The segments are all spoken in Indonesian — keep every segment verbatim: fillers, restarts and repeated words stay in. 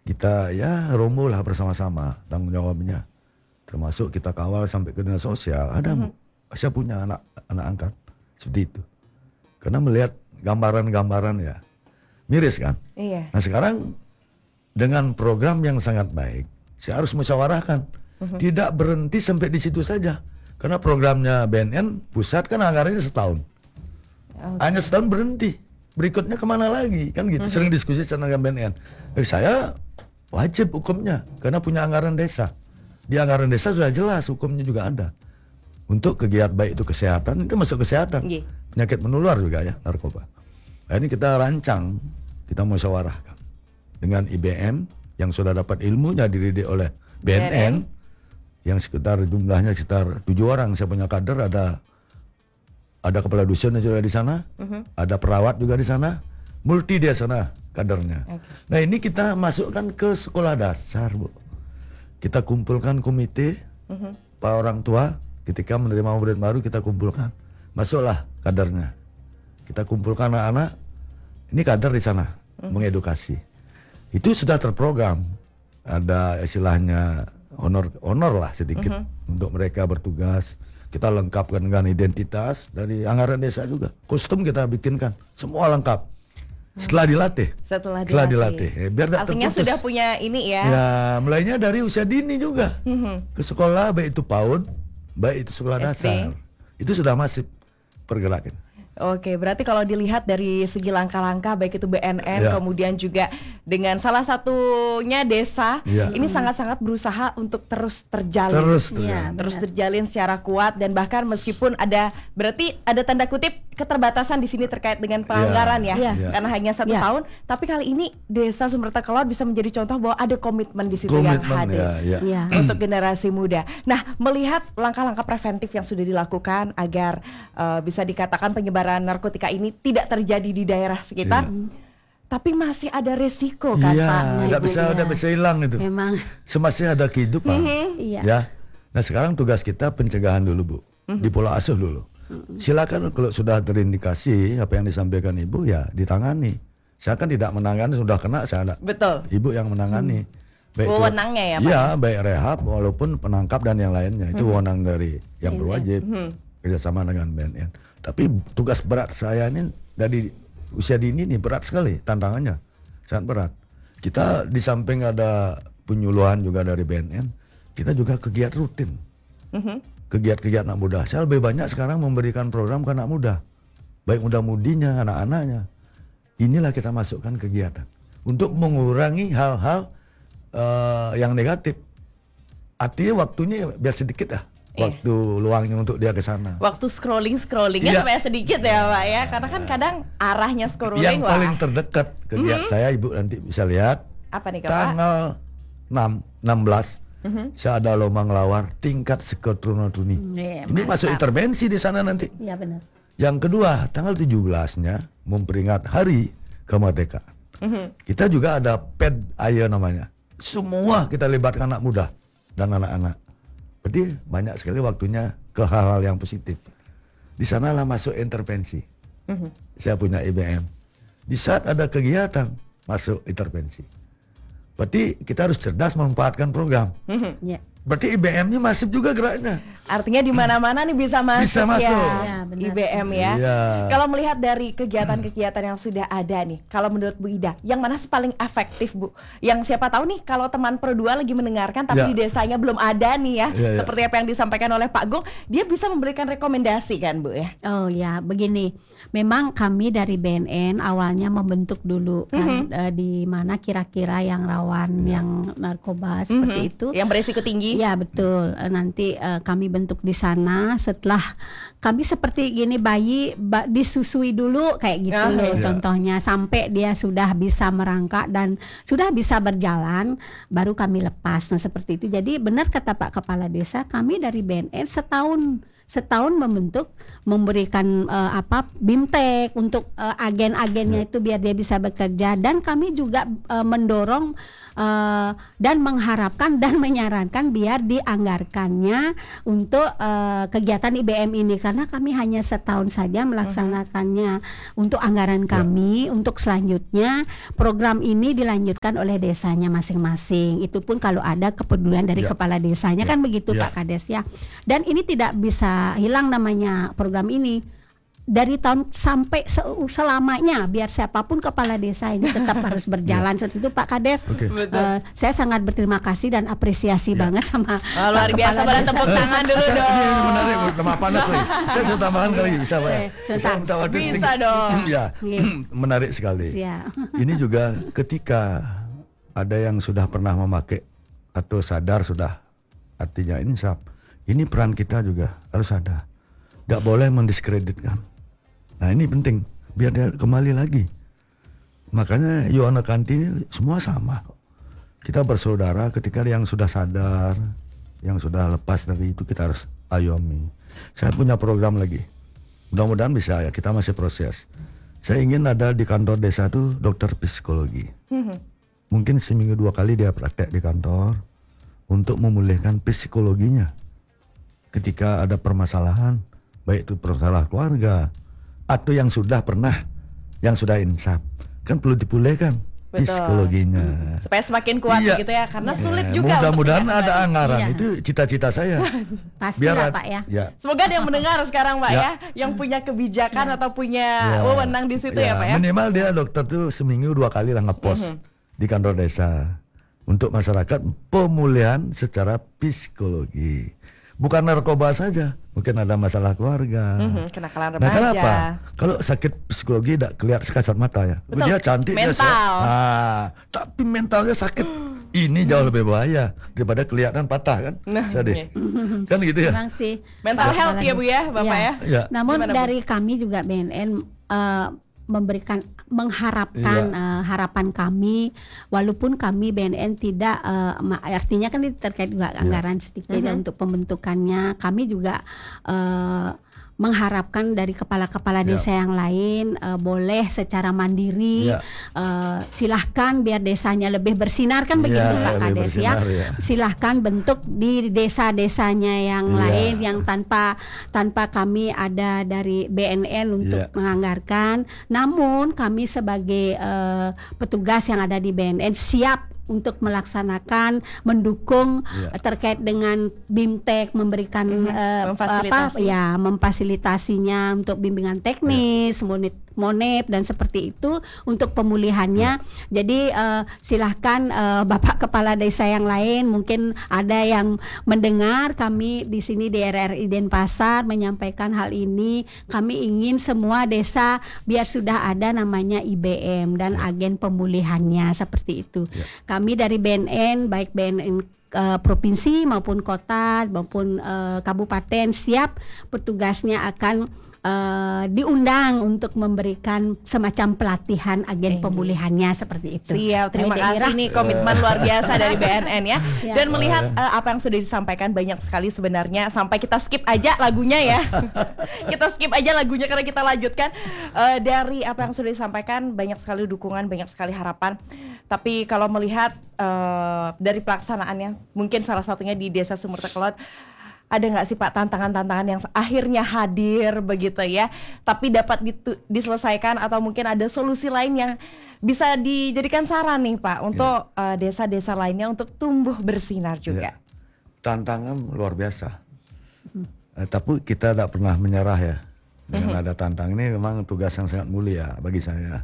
kita ya rombol lah bersama-sama tanggung jawabnya. Termasuk kita kawal sampai ke dinas sosial. Ada Bu, saya punya anak anak angkat seperti itu. Karena melihat gambaran-gambaran ya miris kan. Iya. Nah sekarang dengan program yang sangat baik, saya harus musyawarahkan. Uh-huh. Tidak berhenti sampai di situ saja. Karena programnya B N N pusat kan anggarannya setahun. Okay. Hanya setahun berhenti. Berikutnya kemana lagi? Kan gitu. Uh-huh. Sering diskusi dengan B N N. Eh, saya wajib hukumnya karena punya anggaran desa. Di anggaran desa sudah jelas hukumnya juga ada. Untuk kegiatan baik itu kesehatan, itu masuk kesehatan. Yeah. Penyakit menular juga ya, narkoba. Nah, ini kita rancang, kita musyawarahkan dengan I B M yang sudah dapat ilmunya dididik oleh B N N, B N N yang sekitar jumlahnya sekitar tujuh orang. Saya punya kader, ada ada kepala dusun juga di sana, uh-huh. ada perawat juga di sana, multi dia sana kadernya. Okay. Nah ini kita masukkan ke sekolah dasar Bu. Kita kumpulkan komite, uh-huh. para orang tua ketika menerima murid baru kita kumpulkan, masuklah kadernya. Kita kumpulkan anak-anak, ini kader di sana uh-huh. mengedukasi. Itu sudah terprogram, ada istilahnya honor honor lah sedikit uh-huh. untuk mereka bertugas. Kita lengkapkan dengan identitas dari anggaran desa juga. Kostum kita bikinkan, semua lengkap. Setelah dilatih. Setelah dilatih. Setelah dilatih. Ya, biar tak artinya terputus. Sudah punya ini ya. Ya, mulainya dari usia dini juga. Uh-huh. Ke sekolah, baik itu PAUD, baik itu sekolah S D. dasar. Itu sudah masif pergerakan. Oke, berarti kalau dilihat dari segi langkah-langkah baik itu B N N ya. Kemudian juga dengan salah satunya desa ya. Ini sangat-sangat berusaha untuk terus terjalin, terus terjalin, ya, terus terjalin secara kuat dan bahkan meskipun ada berarti ada tanda kutip keterbatasan di sini terkait dengan penganggaran ya, ya. ya. Karena hanya satu ya. tahun, tapi kali ini Desa Sumberta Kelor bisa menjadi contoh bahwa ada komitmen di situ komitmen, yang hadir ya, ya. Ya. untuk generasi muda. Nah, melihat langkah-langkah preventif yang sudah dilakukan agar uh, bisa dikatakan penyebaran narkotika ini tidak terjadi di daerah sekitar, yeah. tapi masih ada resiko kan yeah, Pak? Iya, tidak bisa, tidak bisa hilang itu. Memang. Semasih ada kehidupan, mm-hmm. ya. Nah sekarang tugas kita pencegahan dulu Bu, mm-hmm. di pola asuh dulu. Mm-hmm. Silakan kalau sudah terindikasi apa yang disampaikan Ibu ya ditangani. Saya kan tidak menangani, sudah kena saya ada. Betul. Ibu yang menangani. Mm. Baik wewenangnya ya Pak? Iya, baik rehab walaupun penangkap dan yang lainnya itu mm-hmm. wewenang dari yang yeah, berwajib mm-hmm. kerjasama dengan B N N. Tapi tugas berat saya ini dari usia dini ini berat sekali tantangannya, sangat berat. Kita di samping ada penyuluhan juga dari B N N, kita juga kegiatan rutin, uh-huh. kegiatan-kegiatan anak muda. Saya lebih banyak sekarang memberikan program ke anak muda, baik muda-mudinya, anak-anaknya. Inilah kita masukkan kegiatan untuk mengurangi hal-hal uh, yang negatif. Artinya waktunya biar sedikit lah. Waktu eh. luangnya untuk dia ke sana. Waktu scrolling-scrollingnya supaya sedikit ya Pak ya. Karena kan kadang arahnya scrolling yang wah. paling terdekat kegiatan mm-hmm. saya Ibu nanti bisa lihat. Apa nih Kak? Tanggal enam, enam belas mm-hmm. saya ada lomba ngelawar tingkat psikotrono tuni. Mm, Ini masuk intervensi di sana nanti. Iya benar. Yang kedua tanggal tujuh belasnya memperingat hari kemerdekaan. Mm-hmm. Kita juga ada P E D Ayo namanya. Semua kita libatkan anak muda dan anak-anak. Berarti banyak sekali waktunya ke hal-hal yang positif. Di sanalah masuk intervensi. Mm-hmm. Saya punya I B M. Di saat ada kegiatan masuk intervensi. Berarti kita harus cerdas memanfaatkan program. Mm-hmm. Yeah. Berarti I B M-nya masif juga geraknya. Artinya di mana-mana nih bisa masuk, bisa masuk. ya, ya I B M ya. Ya. Kalau melihat dari kegiatan-kegiatan yang sudah ada nih, kalau menurut Bu Ida, yang mana sih paling efektif Bu? Yang siapa tahu nih kalau teman Pro dua lagi mendengarkan tapi ya. di desanya belum ada nih ya, ya, ya, seperti apa yang disampaikan oleh Pak Gung, dia bisa memberikan rekomendasi kan Bu ya? Oh ya, begini. Memang kami dari B N N awalnya membentuk dulu kan mm-hmm. uh, di mana kira-kira yang rawan ya. yang narkoba seperti mm-hmm. itu. Yang berisiko tinggi. Ya betul. Uh, nanti uh, kami bentuk di sana. Setelah kami seperti gini bayi ba- disusui dulu kayak gitu ya, loh ya. Contohnya sampai dia sudah bisa merangkak dan sudah bisa berjalan, baru kami lepas. Nah seperti itu. Jadi benar kata Pak Kepala Desa, kami dari B N N setahun setahun membentuk, memberikan uh, apa bimtek untuk uh, agen-agennya itu biar dia bisa bekerja, dan kami juga uh, mendorong uh, dan mengharapkan dan menyarankan biar dianggarkannya untuk uh, kegiatan I B M ini, karena kami hanya setahun saja melaksanakannya. Untuk anggaran kami ya. Untuk selanjutnya program ini dilanjutkan oleh desanya masing-masing, itu pun kalau ada kepedulian dari ya. Kepala desanya ya. Kan begitu ya. Pak Kades ya. Dan ini tidak bisa hilang namanya program ini dari tahun sampai se- selamanya, biar siapapun kepala desa ini tetap harus berjalan. Seperti itu Pak Kades. Okay. Uh, saya sangat berterima kasih dan apresiasi ya. Banget sama oh, luar biasa, pada tepuk tangan dulu saya, dong. Ini menarik, nama panas lagi. Saya sudah tambahan kali bisa Pak. Bisa, bisa dong. Ya, menarik sekali. Siap. Ini juga ketika ada yang sudah pernah memakai atau sadar sudah artinya insaf. Ini peran kita juga harus ada. Tidak boleh mendiskreditkan. Nah ini penting, biar dia kembali lagi. Makanya Yohana Kanti semua sama. Kita bersaudara ketika yang sudah sadar, yang sudah lepas dari itu kita harus ayomi. Saya punya program lagi. Mudah-mudahan bisa ya, kita masih proses. Saya ingin ada di kantor desa itu dokter psikologi. Mungkin seminggu dua kali dia praktek di kantor untuk memulihkan psikologinya. Ketika ada permasalahan, baik itu permasalahan keluarga atau yang sudah pernah, yang sudah insaf, kan perlu dipulihkan. Betul. Psikologinya hmm. supaya semakin kuat iya. gitu ya, karena ya. Sulit juga. Mudah-mudahan ada anggaran, iya. Itu cita-cita saya. Pastilah Pak ya. ya. Semoga ada yang mendengar sekarang Pak ya, ya yang punya kebijakan ya. Atau punya ya. Wewenang di situ ya. Ya Pak ya. Minimal dia dokter tuh seminggu dua kali lah ngepost mm-hmm. di kantor desa untuk masyarakat pemulihan secara psikologi. Bukan narkoba saja, mungkin ada masalah keluarga. Mm-hmm, kenakalan remaja. Nah kenapa? Kalau sakit psikologi tidak kelihatan sekasat mata ya. Betul. Dia cantik, mental. Dia nah, tapi mentalnya sakit. Ini jauh lebih bahaya daripada kelihatan patah kan? Nah, okay. Kan gitu ya. Memang sih. Mental health ya Bu ya, Bapak ya. ya. ya. Namun Gimana, dari Bu? Kami juga B N N uh, memberikan mengharapkan iya. uh, harapan kami, walaupun kami B N N tidak uh, artinya kan terkait juga anggaran iya. sedikit uh-huh. untuk pembentukannya, kami juga uh, mengharapkan dari kepala-kepala ya. Desa yang lain uh, boleh secara mandiri ya. uh, silahkan biar desanya lebih bersinar kan ya, begitu Pak Kades ya. ya silahkan bentuk di desa-desanya yang ya. Lain yang tanpa tanpa kami ada dari B N N untuk ya. Menganggarkan, namun kami sebagai uh, petugas yang ada di B N N siap untuk melaksanakan, mendukung ya. Terkait dengan bimtek, memberikan mm-hmm. uh, memfasilitasi. apa ya memfasilitasinya untuk bimbingan teknis, ya. monit, monep dan seperti itu untuk pemulihannya. Ya. Jadi uh, silahkan uh, Bapak Kepala Desa yang lain mungkin ada yang mendengar kami di sini di R R I Denpasar menyampaikan hal ini. Kami ingin semua desa biar sudah ada namanya I B M dan ya. Agen pemulihannya seperti itu. Ya. Kami dari B N N, baik B N N uh, provinsi maupun kota maupun uh, kabupaten siap, petugasnya akan uh, diundang untuk memberikan semacam pelatihan agen pemulihannya seperti itu. Siap, terima Baik, kasih nih komitmen luar biasa dari B N N ya. Siap. Dan melihat uh, apa yang sudah disampaikan banyak sekali sebenarnya, sampai kita skip aja lagunya ya. Kita skip aja lagunya karena kita lanjutkan uh, dari apa yang sudah disampaikan, banyak sekali dukungan, banyak sekali harapan. Tapi kalau melihat uh, dari pelaksanaannya, mungkin salah satunya di Desa Sumur Tekelot, ada nggak sih Pak tantangan-tantangan yang akhirnya hadir begitu ya, tapi dapat ditu- diselesaikan atau mungkin ada solusi lain yang bisa dijadikan saran nih Pak untuk ya. uh, desa-desa lainnya untuk tumbuh bersinar juga. Ya. Tantangan luar biasa, hmm. eh, tapi kita tidak pernah menyerah ya. Dengan hmm. ada tantangan ini memang tugas yang sangat mulia bagi saya.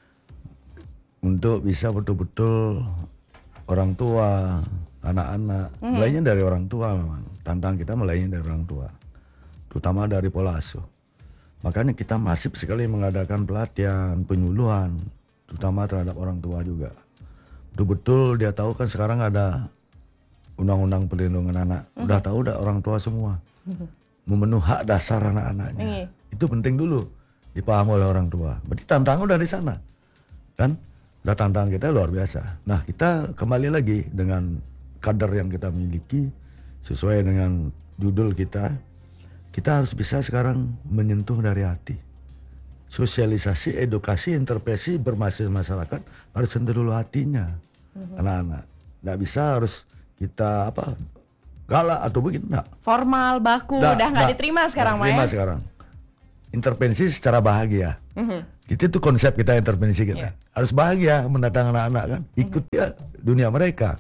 Untuk bisa betul-betul orang tua, anak-anak, hmm. mulainya dari orang tua memang. Tantangan kita mulainya dari orang tua, terutama dari pola asuh. Makanya kita masif sekali mengadakan pelatihan, penyuluhan, terutama terhadap orang tua juga. Betul-betul dia tahu kan sekarang ada undang-undang perlindungan anak. Hmm. Udah tahu udah orang tua semua. Hmm. Memenuhi hak dasar anak-anaknya. Hmm. Itu penting dulu dipahami oleh orang tua. Berarti tantangan udah di sana. Kan? Udah tantangan kita luar biasa. Nah kita kembali lagi dengan kader yang kita miliki sesuai dengan judul kita, kita harus bisa sekarang menyentuh dari hati. Sosialisasi, edukasi, intervensi berbasis masyarakat harus sentuh dulu hatinya mm-hmm. anak-anak. Nggak bisa harus kita apa galak atau begini, enggak. Formal, baku, Nggak, udah nggak nggak, diterima sekarang, nggak diterima Maya. sekarang. Intervensi secara bahagia. Mm-hmm. Itu tuh konsep kita intervensi kita. Yeah. Harus bahagia mendatang anak-anak kan, ikut mm-hmm. ya dunia mereka.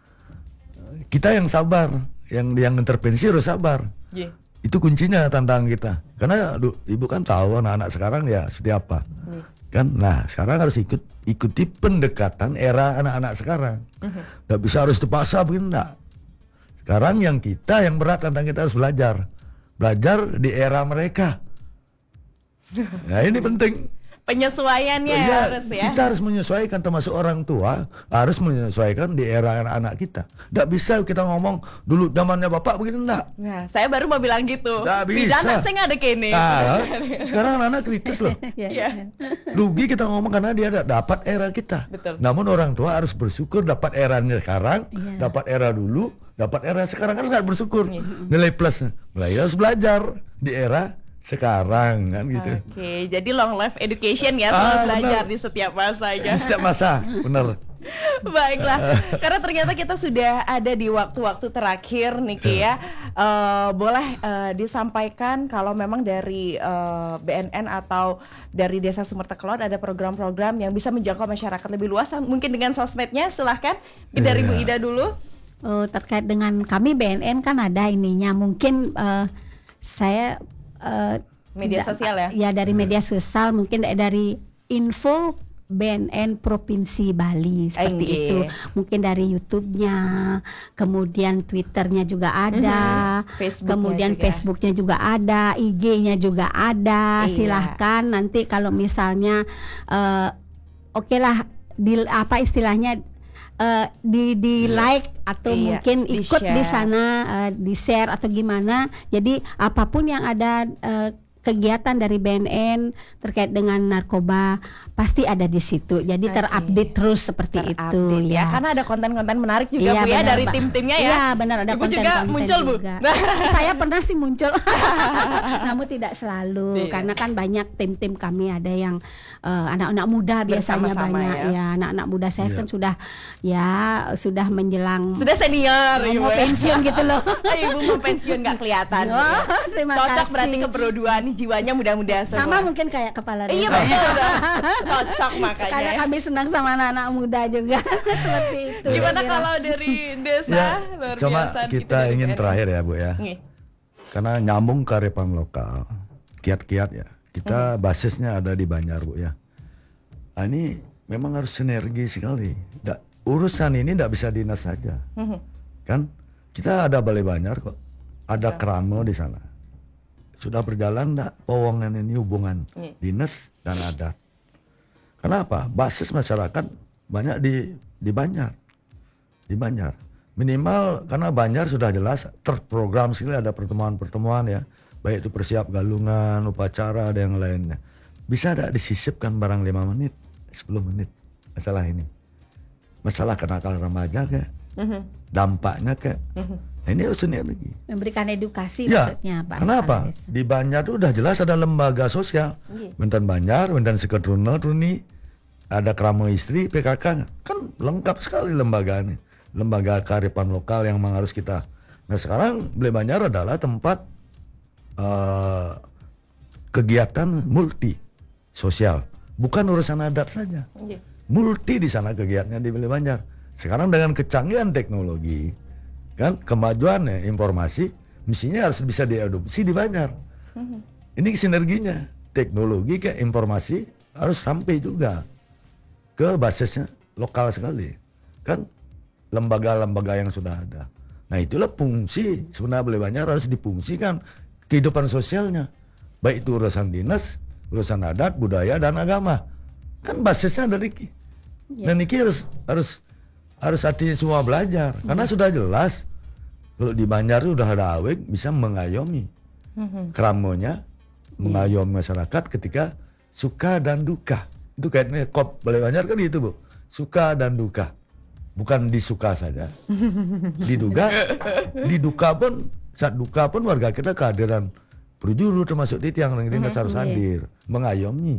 Kita yang sabar, yang yang intervensi harus sabar. Yeah. Itu kuncinya tantangan kita. Karena du, ibu kan tahu anak-anak sekarang ya seperti apa. Mm. Kan, nah sekarang harus ikut ikuti pendekatan era anak-anak sekarang. Mm-hmm. Nggak bisa harus dipaksa begini, enggak. Sekarang yang kita yang berat tentang kita harus belajar. Belajar di era mereka. Nah ini penting. Penyesuaiannya ya, harus ya. Kita harus menyesuaikan, termasuk orang tua harus menyesuaikan di era anak-anak kita. Nggak bisa kita ngomong dulu zamannya bapak begini, enggak. Nah, saya baru mau bilang gitu. Nggak bisa. Anak saya nggak ada kene. Nah, sekarang anak kritis loh. Iya. Rugi kita ngomong karena dia ada dapat era kita. Betul. Namun orang tua harus bersyukur dapat eranya sekarang, yeah. dapat era dulu, dapat era sekarang kan sangat bersyukur. Yeah. Nilai plusnya. Mulai harus belajar di era sekarang kan gitu. Oke, okay, jadi long life education ya, selalu ah, belajar bener. Di setiap masa ya. Di setiap masa, benar. Baiklah, karena ternyata kita sudah ada di waktu-waktu terakhir Niki ya. Uh, boleh uh, disampaikan kalau memang dari uh, B N N atau dari Desa Sumber Tekelon ada program-program yang bisa menjangkau masyarakat lebih luas, mungkin dengan sosmednya, silahkan. Dari yeah. Bu Ida dulu. Uh, terkait dengan kami B N N kan ada ininya, mungkin uh, saya Uh, media da- sosial ya? Ya dari media sosial, mungkin dari info B N N Provinsi Bali seperti Engge. Itu. Mungkin dari YouTube-nya, kemudian Twitter-nya juga ada, mm-hmm. Facebooknya kemudian juga. Facebooknya juga ada, I G-nya juga ada. Iya. Silahkan nanti kalau misalnya uh, oke okay lah di apa istilahnya Uh, di di like atau iya, mungkin ikut di, di sana uh, di share atau gimana. Jadi apapun yang ada uh, kegiatan dari B N N terkait dengan narkoba pasti ada di situ. Jadi okay. terupdate terus seperti ter-update, itu ya. ya. Karena ada konten-konten menarik juga iya, Bu ya dari tim-timnya ya. Iya benar, ada Ibu konten-konten juga muncul juga. Bu. Saya pernah sih muncul, namun tidak selalu. Iya. Karena kan banyak tim-tim kami ada yang uh, anak-anak muda biasanya banyak ya. ya. Anak-anak muda saya iya. kan sudah ya sudah menjelang sudah senior, mau pensiun gitu loh. Ibu mau pensiun nggak kelihatan. Oh, terima Cocok kasih. Berarti keberduaan jiwanya muda-muda semua. Sama mungkin kayak kepala desa. Iya betul. Cocok makanya. Karena kami senang sama anak-anak muda juga. Seperti itu. Gimana kalau dari desa? Ya, luar cuma biasa kita ingin terakhir ya Bu ya. Nih. Karena nyambung kearifan lokal, kiat-kiat ya. Kita hmm. basisnya ada di Banjar Bu ya. Nah, ini memang harus sinergi sekali. Da, urusan ini tidak bisa dinas saja. Hmm. Kan kita ada Balai Banjar kok. Ada Kramo di sana. Sudah berjalan enggak powongan ini hubungan yeah. dinas dan adat. Kenapa? Basis masyarakat banyak di di Banjar. Di Banjar. Minimal karena Banjar sudah jelas terprogram sekali ada pertemuan-pertemuan ya. Baik itu persiap galungan, upacara dan yang lainnya. Bisa enggak disisipkan barang lima menit, sepuluh menit masalah ini. Masalah kenakalan remaja kayak. Mm-hmm. Dampaknya kayak. Mm-hmm. Nah, ini harus sinergi. Memberikan edukasi ya, maksudnya Pak. Kenapa? Di Banjar itu udah jelas ada lembaga sosial. Yeah. Bentan Banjar, bentan Seketrunel, Runi, ada Kramo Istri, P K K. Kan lengkap sekali lembaganya. Lembaga kearifan lokal yang memang harus kita. Nah sekarang Balai Banjar adalah tempat uh, kegiatan multi sosial. Bukan urusan adat saja. Yeah. Multi di sana kegiatannya di Balai Banjar. Sekarang dengan kecanggihan teknologi, kan kemajuan informasi mestinya harus bisa diadopsi di Banjar. Mm-hmm. Ini sinerginya teknologi ke informasi harus sampai juga ke basisnya lokal sekali kan lembaga-lembaga yang sudah ada. Nah itulah fungsi sebenarnya Balai Banjar harus difungsikan kehidupan sosialnya baik itu urusan dinas, urusan adat, budaya dan agama kan basisnya dari yeah. Dan ini harus harus harus artinya semua belajar mm-hmm. karena sudah jelas kalau di Banjar itu sudah ada awek bisa mengayomi mm-hmm. Kramonya mengayomi yeah. masyarakat ketika suka dan duka itu kayaknya kop Balai Banjar kan gitu Bu, suka dan duka bukan disuka saja diduga diduka pun saat duka pun warga kita kehadiran Perujuru termasuk di yang dinas Mhm, harus iya. hadir, mengayomi.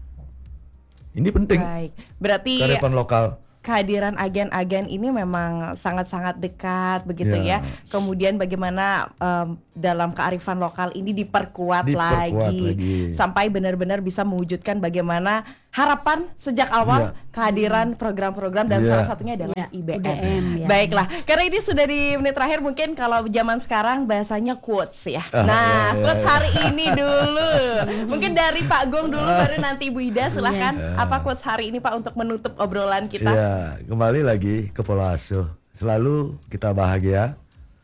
Ini penting. Baik. Berarti Kearifan lokal. kehadiran agen-agen ini memang sangat-sangat dekat begitu Ya. ya. Kemudian bagaimana em, dalam kearifan lokal ini diperkuat, Diperkuat lagi, lagi. sampai benar-benar bisa mewujudkan bagaimana harapan sejak awal Ya. kehadiran program-program dan Ya. salah satunya adalah Ya, I B M. I B M, ya. Baiklah, karena ini sudah di menit terakhir, mungkin kalau zaman sekarang bahasanya quotes ya. Ah, Nah, ya, ya, quotes ya. hari ini dulu. Mungkin dari Pak Gong dulu, baru nanti Ibu Ida, silahkan. Ya. Apa quotes hari ini Pak untuk menutup obrolan kita? Ya, kembali lagi ke pola asuh. Selalu kita bahagia.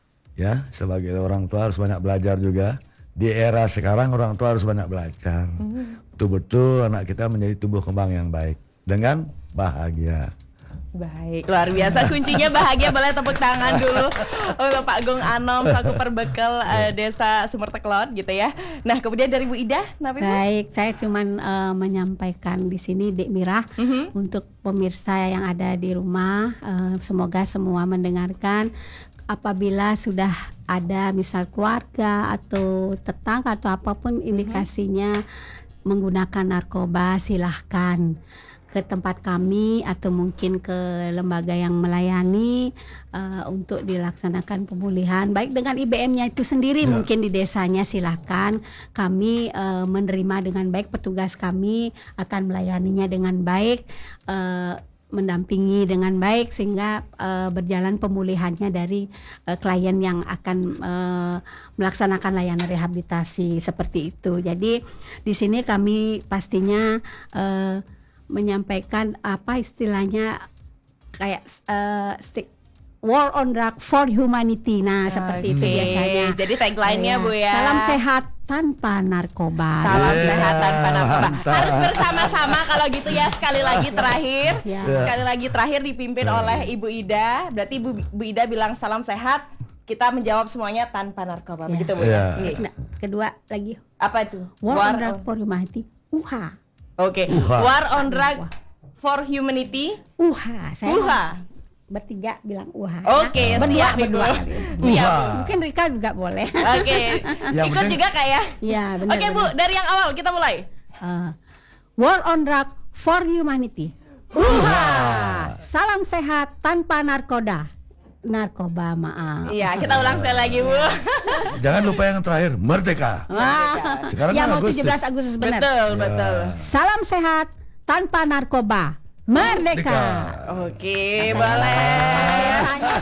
Ya, sebagai orang tua harus banyak belajar juga. Di era sekarang orang tua harus banyak belajar. Betul-betul anak kita menjadi tumbuh kembang yang baik dengan bahagia. Baik, luar biasa. Kuncinya bahagia. Boleh tepuk tangan dulu untuk Pak Gong Anom selaku perbekal eh, Desa Sumerteklon gitu ya. Nah, kemudian dari Bu Ida, Nabi Bu? Baik, saya cuman eh, menyampaikan di sini Dek Mirah Mhm. untuk pemirsa yang ada di rumah, eh, semoga semua mendengarkan. Apabila sudah ada misal keluarga atau tetangga atau apapun indikasinya menggunakan narkoba, silahkan ke tempat kami atau mungkin ke lembaga yang melayani eh, untuk dilaksanakan pemulihan baik dengan I B M-nya itu sendiri. Ya. Mungkin di desanya silahkan kami eh, menerima dengan baik, petugas kami akan melayaninya dengan baik, eh, mendampingi dengan baik sehingga eh, berjalan pemulihannya dari eh, klien yang akan eh, melaksanakan layanan rehabilitasi seperti itu. Jadi di sini kami pastinya eh, menyampaikan apa istilahnya kayak uh, stick war on drug for humanity. Nah, seperti itu Oke, biasanya. jadi tagline-nya, Iya. Bu ya. Salam sehat tanpa narkoba. Salam Yeah, sehat tanpa narkoba. mantap. Harus bersama-sama kalau gitu ya. Sekali lagi terakhir, Ya. sekali lagi terakhir dipimpin oleh Ibu Ida. Berarti Ibu, Bu Ida bilang salam sehat. Kita menjawab semuanya tanpa narkoba. Ya. Begitu Bu Ya. ya. Oke. Nah, kedua lagi Apa itu? war, War on drug on- for humanity. U H. Oke. Uha. War on drug for humanity. U H. Saya Uha. bertiga bilang U H. Oke, berdua siap, Ibu. berdua. Siap. Uha. Mungkin Rika juga boleh. Oke. Yang Ikut penting- juga Kak ya. Ya, benar. Oke Bu, benar. dari yang awal kita mulai. Uh, war on drug for humanity. Uha. Salam sehat tanpa narkoba. Narkoba, maaf. Iya, kita ulang sekali lagi Bu. Jangan lupa yang terakhir, merdeka. Wah, Sekarang ya kan mau Agustus. tujuh belas Agustus benar. Betul, Ya. betul. Salam sehat tanpa narkoba. Merdeka. Oke, boleh. Biasanya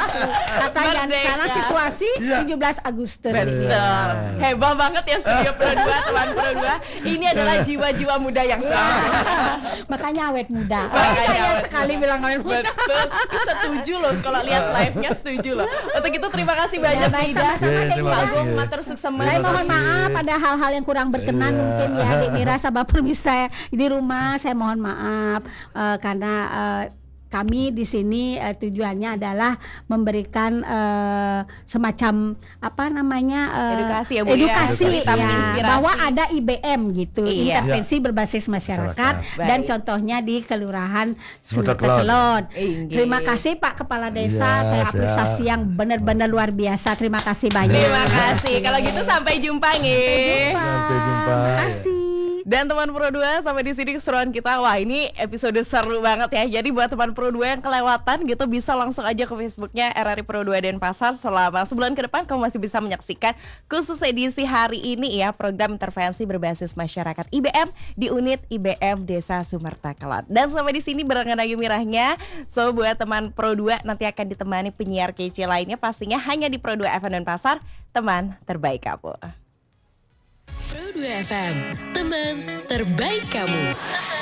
kata yang Merdeka. salah situasi Iya. tujuh belas Agustus. Betul. Hebat banget ya Studio Pro dua, teman Pro dua. Ini adalah jiwa-jiwa muda yang semangat. Makanya awet muda. Makanya Makanya awet sekali bilang awet muda. Betul. Setuju loh kalau lihat live-nya, setuju loh. Untuk itu terima kasih banyak baik, Ida. sama-sama, Iya, Dek terima Mira. kasih. Agung, matur sukses Saya Terima mohon kasih. maaf ada hal-hal yang kurang berkenan Iya. mungkin ya Dek Mira sama pemirsa di rumah, saya mohon maaf eh, karena eh, kami di sini eh, tujuannya adalah memberikan eh, semacam apa namanya eh, Edukasi ya, Bu, ya. edukasi Kita ya, menginspirasi. bahwa ada I B M gitu, Iya. intervensi berbasis masyarakat Masyarakat. dan Baik. contohnya di Kelurahan Sumerteklon. Sumerteklon. Inggih. Terima kasih Pak Kepala Desa, Iya, saya siap. apresiasi yang benar-benar luar biasa. Terima kasih banyak. Terima kasih. Kalau gitu sampai jumpa nih. Sampai jumpa. Terima kasih. Dan teman Pro dua, sampai di sini keseruan kita. Wah, ini episode seru banget ya. Jadi buat teman Pro dua yang kelewatan gitu, bisa langsung aja ke Facebooknya R R I Pro dua Denpasar. Selama sebulan ke depan kamu masih bisa menyaksikan khusus edisi hari ini ya, program intervensi berbasis masyarakat I B M di unit I B M Desa Sumerteklon. Dan sampai di sini barengan Ayu Mirahnya. So buat teman Pro dua nanti akan ditemani penyiar kece lainnya, pastinya hanya di Pro dua F M Denpasar, teman terbaik kamu. Pro dua F M, teman terbaik kamu.